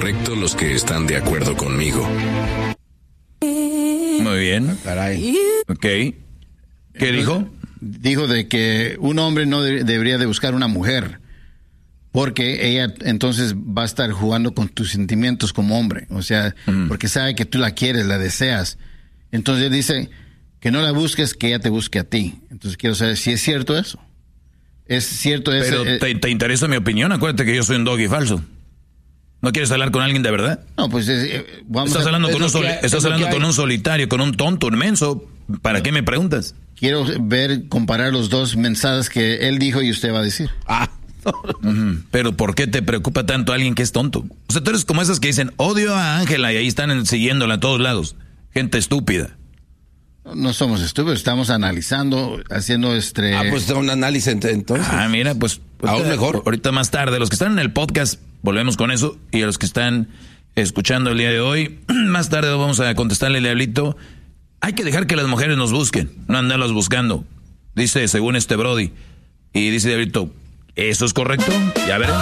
correcto los que están de acuerdo conmigo. Muy bien. Caray. Ok. ¿Qué dijo? Dijo de que un hombre no debería de buscar una mujer, porque ella entonces va a estar jugando con tus sentimientos como hombre. O sea, porque sabe que tú la quieres, la deseas. Entonces él dice que no la busques, que ella te busque a ti. Entonces quiero saber si es cierto eso. ¿Es cierto eso? Pero ¿te interesa mi opinión? Acuérdate que yo soy un doggy falso. ¿No quieres hablar con alguien de verdad? No, pues estás hablando con un solitario, con un tonto, un menso. ¿Para qué me preguntas? Quiero comparar los dos mensajes que él dijo y usted va a decir. Pero ¿por qué te preocupa tanto alguien que es tonto? O sea, tú eres como esas que dicen, odio a Ángela, y ahí están siguiéndola a todos lados. Gente estúpida. No somos estúpidos, estamos analizando, haciendo pues un análisis entonces. Mira, pues aún mejor. Ahorita más tarde, los que están en el podcast, volvemos con eso, y a los que están escuchando el día de hoy, más tarde vamos a contestarle al diablito. Hay que dejar que las mujeres nos busquen, no andarlas buscando, dice según Brody. Y dice diablito, ¿eso es correcto? Ya veremos.